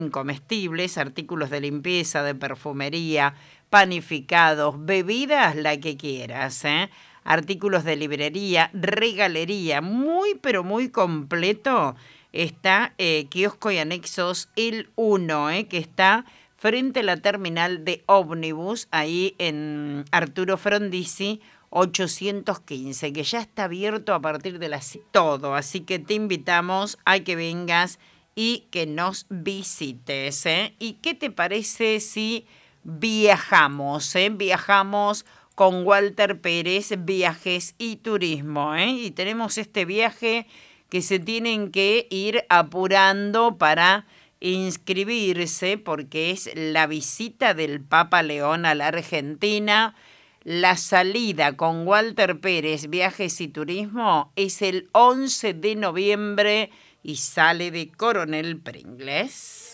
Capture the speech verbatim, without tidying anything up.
comestibles, artículos de limpieza, de perfumería, panificados, bebidas, la que quieras, ¿eh? Artículos de librería, regalería, muy pero muy completo. Está eh, Kiosco y Anexos El uno, ¿eh? Que está frente a la terminal de ómnibus, ahí en Arturo Frondizi, ochocientos quince, que ya está abierto a partir de las todo, así que te invitamos a que vengas y que nos visites, ¿eh? ¿Y qué te parece si viajamos, eh? Viajamos con Walter Pérez, Viajes y Turismo, ¿eh? Y tenemos este viaje que se tienen que ir apurando para inscribirse porque es la visita del Papa León a la Argentina. La salida con Walter Pérez, Viajes y Turismo, es el once de noviembre y sale de Coronel Pringles.